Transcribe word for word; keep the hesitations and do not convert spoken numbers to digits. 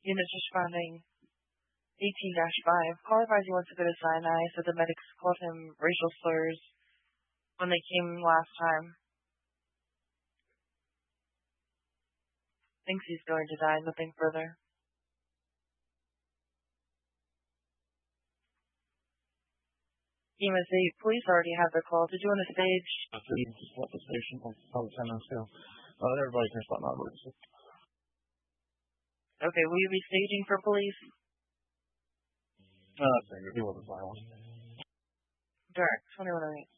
Units responding eighteen dash five. Call advised he wants to go to Sinai, so the medics called him racial slurs when they came last time. Thinks he's going to die, nothing further. E M S eight, police already have the call. Did you want to stage? Just left the station like probably ten minutes ago. Uh, everybody can stop my emergency. Okay, will you be staging for police? Uh, I figured he wasn't violent. Direct, twenty-one oh eight.